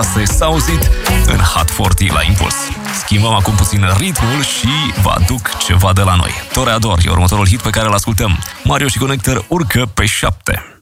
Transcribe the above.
Asta s-a auzit în Hot 40 la Impuls. Schimbăm acum puțin ritmul și vă aduc ceva de la noi. Toreador e următorul hit pe care îl ascultăm. Mario și Connector urcă pe 7.